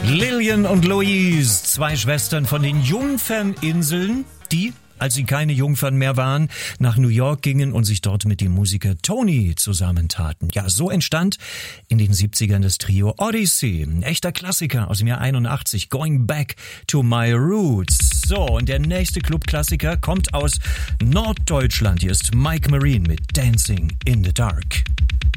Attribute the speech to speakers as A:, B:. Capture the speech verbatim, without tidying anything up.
A: Lillian und Louise, zwei Schwestern von den Jungferninseln, die, als sie keine Jungfern mehr waren, nach New York gingen und sich dort mit dem Musiker Tony zusammentaten. Ja, so entstand in den siebzigern das Trio Odyssey, ein echter Klassiker aus dem Jahr einundachtzig, Going Back to My Roots. So, und der nächste Clubklassiker kommt aus Norddeutschland. Hier ist Mike Marine mit Dancing in the Dark.